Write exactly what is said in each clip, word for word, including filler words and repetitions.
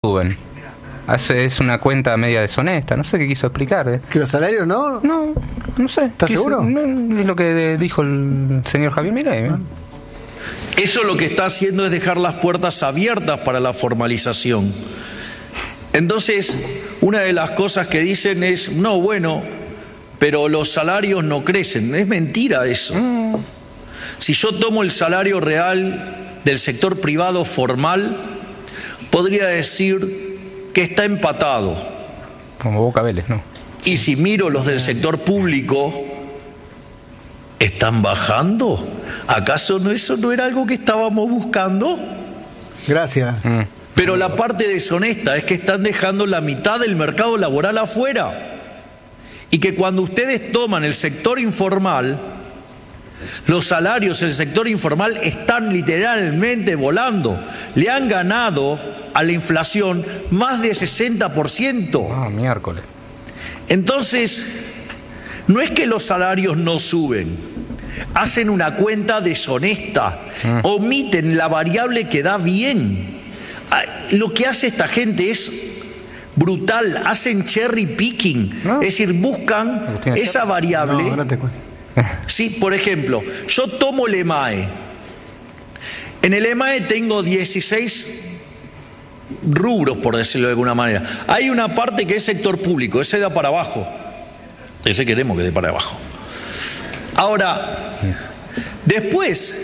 suben. Hace, es una cuenta media deshonesta, no sé qué quiso explicar. ¿eh? ¿Que los salarios no? No, no sé. ¿Estás quiso, seguro? No, es lo que dijo el señor Javier Milei. ¿eh? Eso lo que está haciendo es dejar las puertas abiertas para la formalización. Entonces, una de las cosas que dicen es, no, bueno, pero los salarios no crecen. Es mentira eso. Mm. Si yo tomo el salario real del sector privado formal, podría decir que está empatado. Como Boca Vélez, ¿no? Y si miro los del sector público, ¿están bajando? ¿Acaso no, eso no era algo que estábamos buscando? Gracias. Mm. Pero la parte deshonesta es que están dejando la mitad del mercado laboral afuera. Y que cuando ustedes toman el sector informal, los salarios en el sector informal están literalmente volando. Le han ganado a la inflación más de sesenta por ciento. Ah, miércoles. Entonces, no es que los salarios no suben, hacen una cuenta deshonesta, mm. omiten la variable que da bien. Lo que hace esta gente es brutal, hacen cherry picking, ¿no? Es decir, buscan esa variable. No, no te Sí, por ejemplo, yo tomo el EMAE. En el EMAE tengo dieciséis rubros, por decirlo de alguna manera. Hay una parte que es sector público, ese da para abajo. Ese queremos que dé para abajo. Ahora, después,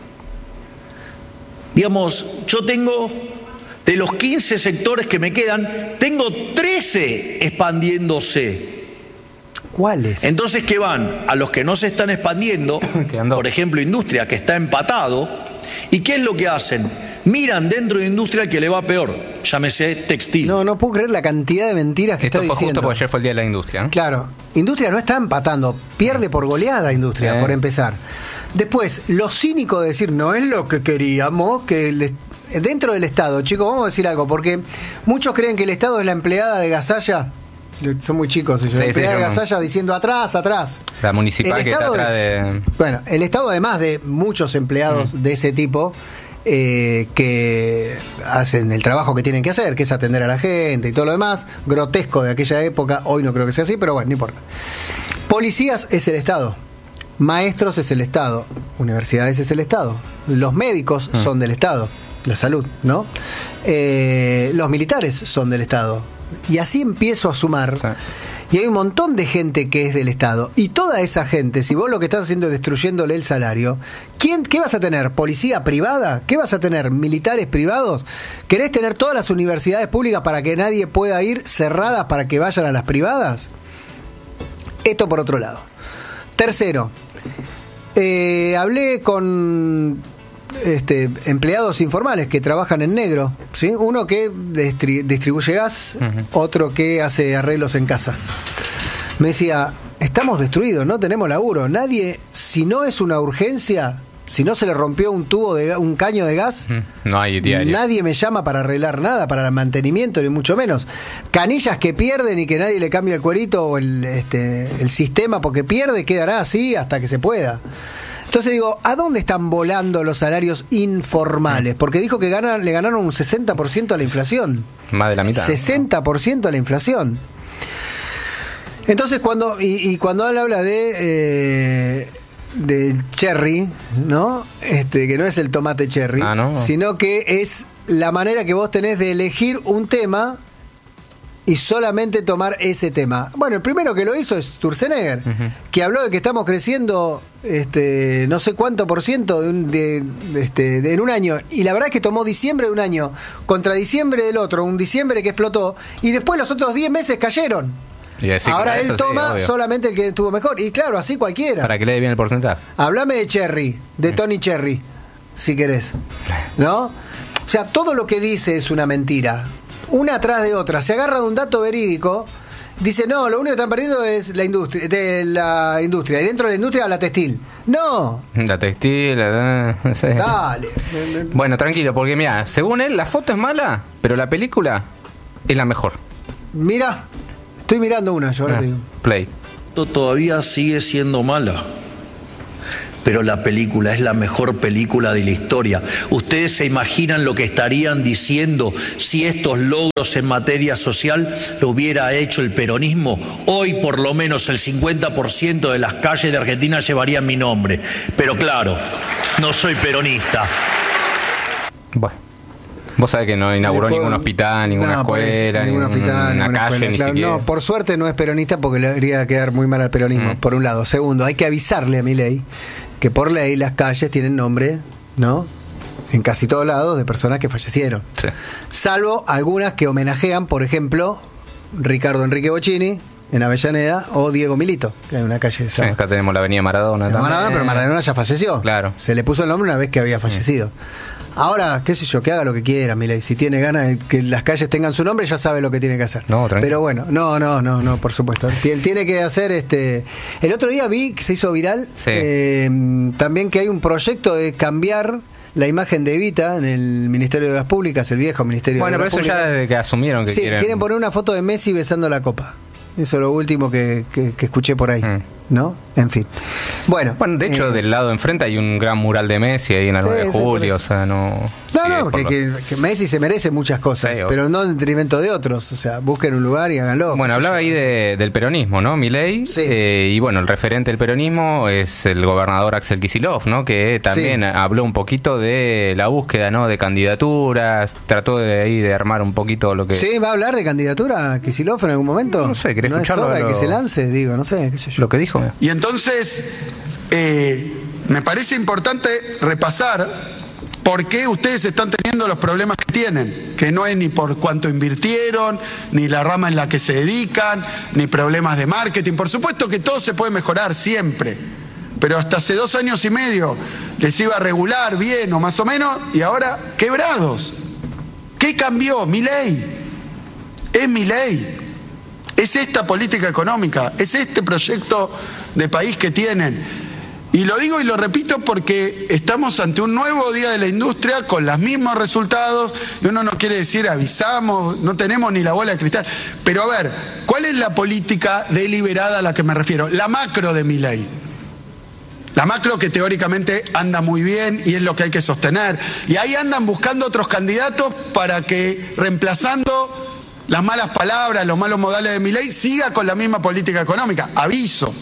digamos, yo tengo, de los quince sectores que me quedan, tengo trece expandiéndose. ¿Cuáles? Entonces, ¿qué van? A los que no se están expandiendo, por ejemplo, industria, que está empatado. ¿Y qué es lo que hacen? Miran dentro de industria que le va peor, llámese textil. No, no puedo creer la cantidad de mentiras que Esto está fue diciendo. justo porque ayer fue el día de la industria, ¿no? Claro, industria no está empatando, pierde por goleada industria, eh. por empezar. Después, lo cínico de decir, no es lo que queríamos, que el, dentro del Estado, chicos, vamos a decir algo, porque muchos creen que el Estado es la empleada de Gasalla. Son muy chicos ellos. Sí, la empleada sí, de Gasalla diciendo atrás, atrás. La municipal que está atrás es, de... Bueno, el Estado, además de muchos empleados mm. de ese tipo, eh, que hacen el trabajo que tienen que hacer, que es atender a la gente y todo lo demás, grotesco de aquella época, hoy no creo que sea así, pero bueno, no importa. Policías es el Estado, maestros es el Estado, universidades es el Estado, los médicos mm. son del Estado, la salud, ¿no? Eh, los militares son del Estado. Y así empiezo a sumar. Sí. Y hay un montón de gente que es del Estado. Y toda esa gente, si vos lo que estás haciendo es destruyéndole el salario, ¿quién, ¿qué vas a tener? ¿Policía privada? ¿Qué vas a tener? ¿Militares privados? ¿Querés tener todas las universidades públicas para que nadie pueda ir, cerradas para que vayan a las privadas? Esto por otro lado. Tercero, eh, hablé con... Este, empleados informales que trabajan en negro, ¿sí? Uno que distri- distribuye gas, uh-huh. otro que hace arreglos en casas. Me decía, estamos destruidos, no tenemos laburo. Nadie, si no es una urgencia, si no se le rompió un tubo de un caño de gas, uh-huh. no hay diario. Nadie me llama para arreglar nada, para el mantenimiento, ni mucho menos. Canillas que pierden y que nadie le cambia el cuerito o el, este, el sistema porque pierde, quedará así hasta que se pueda. Entonces digo, ¿a dónde están volando los salarios informales? Porque dijo que ganan, le ganaron un sesenta por ciento a la inflación. Más de la mitad. sesenta por ciento a la inflación. Entonces cuando, y, y cuando él habla de, eh, de cherry, ¿no? Este, que no es el tomate cherry, ah, ¿no? sino que es la manera que vos tenés de elegir un tema y solamente tomar ese tema. Bueno, el primero que lo hizo es Sturzenegger, uh-huh. que habló de que estamos creciendo este no sé cuánto por ciento de un, de, de este, de, en un año. Y la verdad es que tomó diciembre de un año contra diciembre del otro, un diciembre que explotó. Y después los otros diez meses cayeron. Y así, ahora él toma sí, solamente el que estuvo mejor. Y claro, así cualquiera. Para que le dé bien el porcentaje. Háblame de Cherry, de Tony Cherry, si querés. ¿No? O sea, todo lo que dice es una mentira. Una atrás de otra, se agarra de un dato verídico, dice, no, lo único que están perdiendo es la industria, de la industria, y dentro de la industria la textil. No. La textil, la, no sé. Dale. Bueno, tranquilo, porque mira, según él, la foto es mala, pero la película es la mejor. Mira, estoy mirando una, yo ahora ah, te digo. Play. Todavía sigue siendo mala. pero la película es la mejor película de la historia. ¿Ustedes se imaginan lo que estarían diciendo si estos logros en materia social lo hubiera hecho el peronismo? Hoy por lo menos el cincuenta por ciento de las calles de Argentina llevarían mi nombre. Pero claro, no soy peronista. Bueno. Vos sabés que no inauguró por, ningún hospital, ninguna no, escuela, ningún hospital, ninguna calle, escuela, ni claro, siquiera. No, por suerte no es peronista porque le haría quedar muy mal al peronismo, mm. por un lado. Segundo, hay que avisarle a Milei que por ley las calles tienen nombre, ¿no? En casi todos lados de personas que fallecieron. Sí. Salvo algunas que homenajean, por ejemplo, Ricardo Enrique Bocchini en Avellaneda o Diego Milito, que hay una calle. Sí, acá tenemos la avenida Maradona también. Maradona, pero Maradona ya falleció. Claro. Se le puso el nombre una vez que había fallecido. Mm. Ahora, qué sé yo, que haga lo que quiera, Milei. Si tiene ganas de que las calles tengan su nombre, ya sabe lo que tiene que hacer. No, tranquilo. Pero bueno, no, no, no, no, por supuesto. Tiene, tiene que hacer este. El otro día vi que se hizo viral sí. eh, también que hay un proyecto de cambiar la imagen de Evita en el Ministerio de Obras Públicas, el viejo Ministerio bueno, de Obras Públicas. Bueno, pero eso ya desde que asumieron que sí, quieren. quieren poner una foto de Messi besando la copa. Eso es lo último que, que, que escuché por ahí, mm. ¿no? En fin. Bueno, bueno de hecho, eh, del lado de enfrente hay un gran mural de Messi ahí en el nueve de julio, o sea, no... No, no, que, que, que Messi se merece muchas cosas, sí, pero no en detrimento de otros. O sea, busquen un lugar y háganlo. Bueno, hablaba ahí de, del peronismo, ¿no? Milei. Sí. Eh, y bueno, el referente del peronismo es el gobernador Axel Kicillof, ¿no? Que también sí. habló un poquito de la búsqueda, ¿no? De candidaturas. Trató de ahí de armar un poquito lo que... Sí, ¿va a hablar de candidatura Kicillof en algún momento? No sé, ¿querés ¿No escucharlo? Es hora lo... que se lance, digo, no sé, qué sé yo. Lo que dijo. Y entonces, eh, me parece importante repasar por qué ustedes están teniendo los problemas que tienen, que no es ni por cuánto invirtieron, ni la rama en la que se dedican, ni problemas de marketing. Por supuesto que todo se puede mejorar siempre, pero hasta hace dos años y medio les iba regular bien o más o menos, y ahora quebrados. ¿Qué cambió? Milei. Es Milei. Es esta política económica, es este proyecto de país que tienen. Y lo digo y lo repito porque estamos ante un nuevo día de la industria con los mismos resultados, y uno no quiere decir avisamos, no tenemos ni la bola de cristal. Pero a ver, ¿cuál es la política deliberada a la que me refiero? La macro de Milei. La macro que teóricamente anda muy bien y es lo que hay que sostener. Y ahí andan buscando otros candidatos para que, reemplazando las malas palabras, los malos modales de Milei, siga con la misma política económica. Aviso.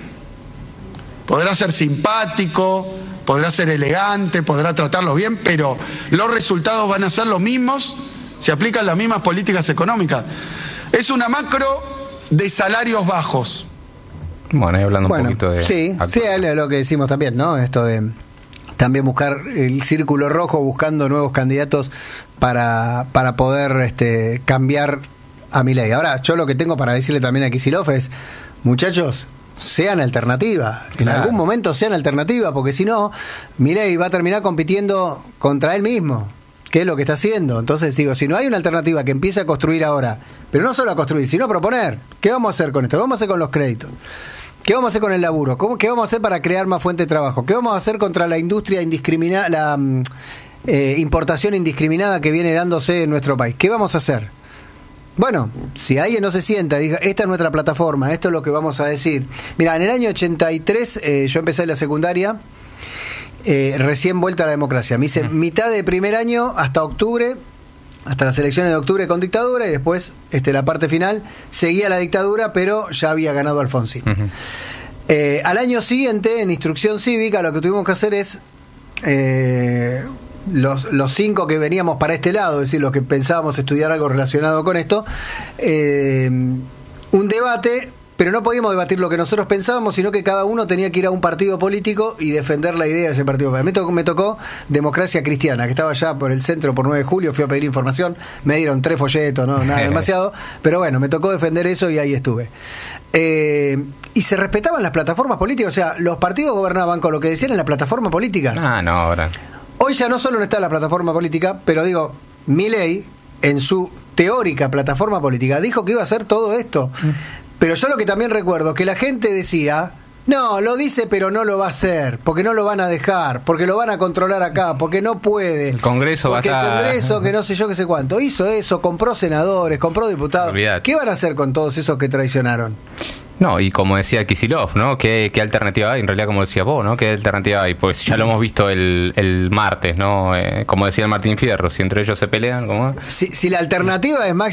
Podrá ser simpático, podrá ser elegante, podrá tratarlos bien, pero los resultados van a ser los mismos si aplican las mismas políticas económicas. Es una macro de salarios bajos. Bueno, ahí hablando bueno, un poquito de... Sí, sí, es lo que decimos también, ¿no? Esto de también buscar el círculo rojo, buscando nuevos candidatos para, para poder este, cambiar a Milei. Ahora, yo lo que tengo para decirle también a Kicillof es, muchachos, sean alternativa, en claro. algún momento sean alternativa, porque si no, Milei va a terminar compitiendo contra él mismo, que es lo que está haciendo. Entonces digo, si no hay una alternativa que empiece a construir ahora, pero no solo a construir, sino a proponer, ¿qué vamos a hacer con esto? ¿Qué vamos a hacer con los créditos? ¿Qué vamos a hacer con el laburo? ¿Cómo, ¿Qué vamos a hacer para crear más fuentes de trabajo? ¿Qué vamos a hacer contra la industria indiscriminada, la eh, importación indiscriminada que viene dándose en nuestro país? ¿Qué vamos a hacer? Bueno, si alguien no se sienta y diga, esta es nuestra plataforma, esto es lo que vamos a decir. Mira, en el año ochenta y tres eh, yo empecé la secundaria, eh, recién vuelta a la democracia. Me hice uh-huh. mitad de primer año hasta octubre, hasta las elecciones de octubre con dictadura, y después este, la parte final seguía la dictadura, pero ya había ganado Alfonsín. Uh-huh. Eh, al año siguiente, en instrucción cívica, lo que tuvimos que hacer es... Eh, Los, los cinco que veníamos para este lado, es decir, los que pensábamos estudiar algo relacionado con esto, eh, un debate, pero no podíamos debatir lo que nosotros pensábamos, sino que cada uno tenía que ir a un partido político y defender la idea de ese partido. Me tocó, me tocó Democracia Cristiana, que estaba allá por el centro por nueve de julio, fui a pedir información, me dieron tres folletos, no nada demasiado, pero bueno, me tocó defender eso y ahí estuve. Eh, y se respetaban las plataformas políticas, o sea, los partidos gobernaban con lo que decían en la plataforma política. Ah, no, ahora... Hoy ya no solo no está la plataforma política, pero digo, Milei, en su teórica plataforma política, dijo que iba a hacer todo esto. Mm. Pero yo lo que también recuerdo es que la gente decía, no, lo dice pero no lo va a hacer, porque no lo van a dejar, porque lo van a controlar acá, porque no puede. El Congreso va a estar... Porque el Congreso, que no sé yo qué sé cuánto, hizo eso, compró senadores, compró diputados. Olvidate. ¿Qué van a hacer con todos esos que traicionaron? No, y como decía Kicillof, ¿no? ¿Qué, qué alternativa hay? En realidad, como decías vos, ¿no? ¿Qué alternativa hay? Pues ya lo hemos visto el, el martes, ¿no? Eh, como decía Martín Fierro, si entre ellos se pelean, ¿cómo? Si, si la alternativa es Máximo